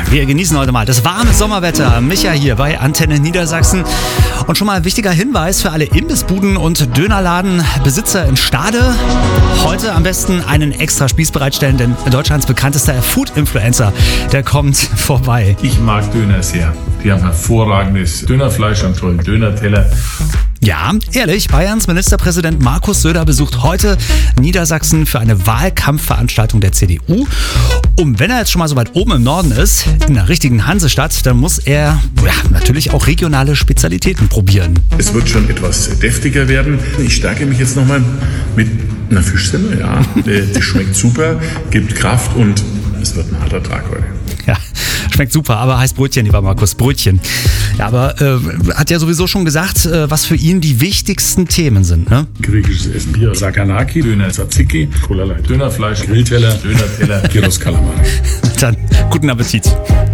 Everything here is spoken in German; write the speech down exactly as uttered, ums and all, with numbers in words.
Wir genießen heute mal das warme Sommerwetter. Micha hier bei Antenne Niedersachsen. Und schon mal ein wichtiger Hinweis für alle Imbissbuden und Dönerladenbesitzer in Stade. Heute am besten einen extra Spieß bereitstellen, denn Deutschlands bekanntester Food-Influencer, der kommt vorbei. Ich mag Döner sehr. Die haben hervorragendes Dönerfleisch, einen tollen Dönerteller. Ja, ehrlich, Bayerns Ministerpräsident Markus Söder besucht heute Niedersachsen für eine Wahlkampfveranstaltung der C D U. Und wenn er jetzt schon mal so weit oben im Norden ist, in der richtigen Hansestadt, dann muss er ja, natürlich auch regionale Spezialitäten probieren. Es wird schon etwas deftiger werden. Ich stärke mich jetzt nochmal mit einer Fischsemmel. Ja, die schmeckt super, gibt Kraft und es wird ein harter Tag heute. Ja, schmeckt super, aber heißt Brötchen, lieber Markus, Brötchen. Ja, aber äh, hat ja sowieso schon gesagt, äh, was für ihn die wichtigsten Themen sind, ne? Griechisches Essen, Bier, Saganaki, Döner, Tzatziki, Cola Light, Dönerfleisch, Grillteller, Dönerteller, Gyros Kalamari. Dann guten Appetit.